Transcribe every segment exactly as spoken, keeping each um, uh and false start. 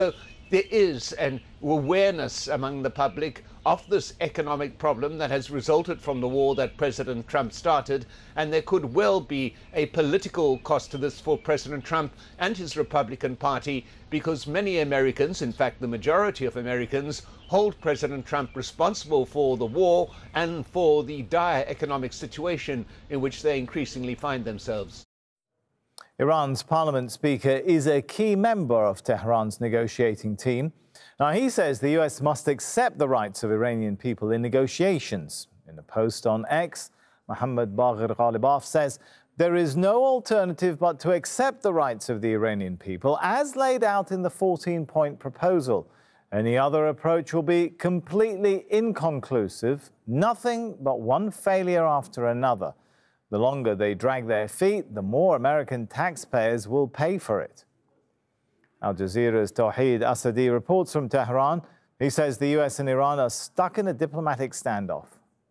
So there is an awareness among the public of this economic problem that has resulted from the war that President Trump started, and there could well be a political cost to this for President Trump and his Republican Party, because many Americans, in fact the majority of Americans, hold President Trump responsible for the war and for the dire economic situation in which they increasingly find themselves. Iran's parliament speaker is a key member of Tehran's negotiating team. Now, he says the U S must accept the rights of Iranian people in negotiations. In a post on X, Mohammad Bagher Ghalibaf says there is no alternative but to accept the rights of the Iranian people as laid out in the fourteen-point proposal. Any other approach will be completely inconclusive, nothing but one failure after another. The longer they drag their feet, the more American taxpayers will pay for it. Al Jazeera's Tawheed Asadi reports from Tehran. He says the U S and Iran are stuck in a diplomatic standoff.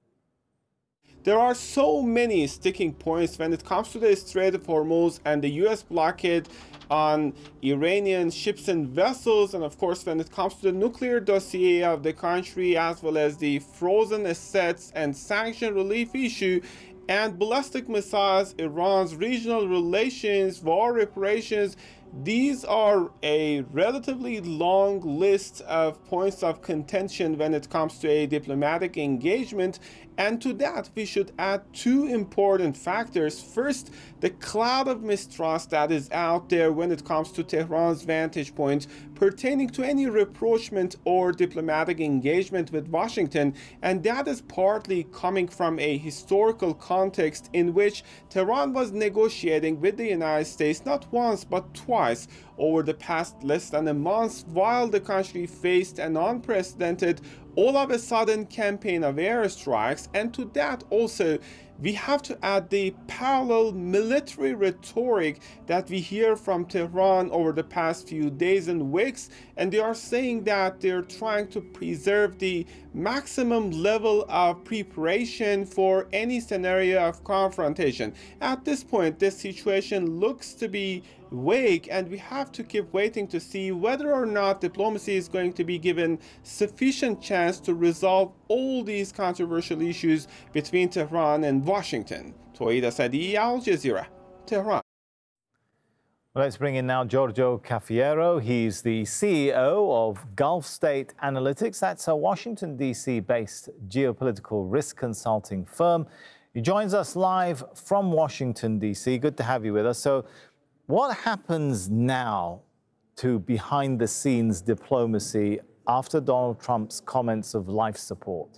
There are so many sticking points when it comes to the Strait of Hormuz and the U S blockade on Iranian ships and vessels, and of course when it comes to the nuclear dossier of the country, as well as the frozen assets and sanction relief issue, and ballistic missiles, Iran's regional relations, war reparations. These are a relatively long list of points of contention when it comes to a diplomatic engagement. And to that, we should add two important factors. First, the cloud of mistrust that is out there when it comes to Tehran's vantage point pertaining to any rapprochement or diplomatic engagement with Washington. And that is partly coming from a historical context in which Tehran was negotiating with the United States not once but twice over the past less than a month, while the country faced an unprecedented all of a sudden campaign of airstrikes. And to that also we have to add the parallel military rhetoric that we hear from Tehran over the past few days and weeks, and they are saying that they're trying to preserve the maximum level of preparation for any scenario of confrontation. At this point, this situation looks to be vague, and we have to keep waiting to see whether or not diplomacy is going to be given sufficient chance to resolve all these controversial issues between Tehran and Washington. Tawheed Asadi, Al Jazeera, Tehran. Well, let's bring in now Giorgio Cafiero. He's the C E O of Gulf State Analytics. That's a Washington, D C-based geopolitical risk consulting firm. He joins us live from Washington, D C. Good to have you with us. So what happens now to behind-the-scenes diplomacy after Donald Trump's comments of life support?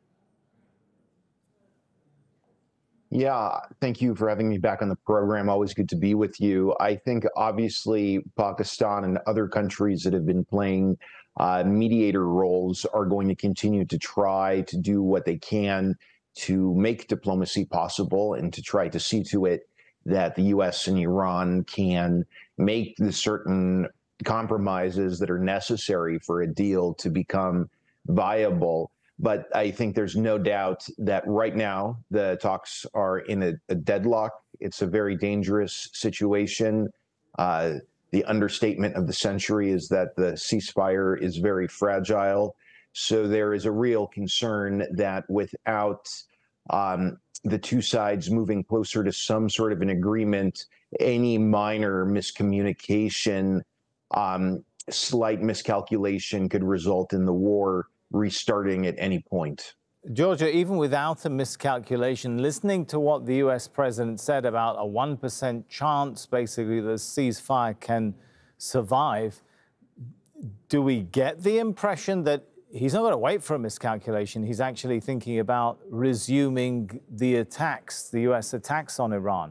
Yeah, thank you for having me back on the program. Always good to be with you. I think obviously Pakistan and other countries that have been playing uh, mediator roles are going to continue to try to do what they can to make diplomacy possible and to try to see to it that the U S and Iran can make the certain compromises that are necessary for a deal to become viable. But I think there's no doubt that right now the talks are in a, a deadlock. It's a very dangerous situation. Uh, the understatement of the century is that the ceasefire is very fragile. So there is a real concern that without um, the two sides moving closer to some sort of an agreement, any minor miscommunication, um, slight miscalculation could result in the war restarting at any point. Giorgio, even without a miscalculation, listening to what the U S president said about a one percent chance, basically, the ceasefire can survive, do we get the impression that he's not going to wait for a miscalculation? He's actually thinking about resuming the attacks, the U S attacks on Iran?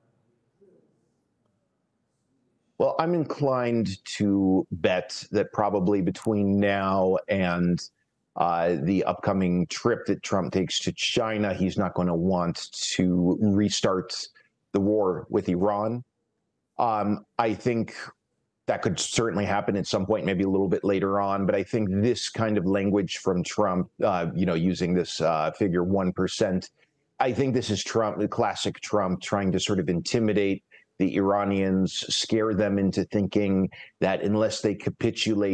Well, I'm inclined to bet that probably between now and uh, the upcoming trip that Trump takes to China, he's not going to want to restart the war with Iran. Um, I think that could certainly happen at some point, maybe a little bit later on. But I think this kind of language from Trump, uh, you know, using this uh, figure one percent, I think this is Trump, the classic Trump, trying to sort of intimidate the Iranians, scare them into thinking that unless they capitulate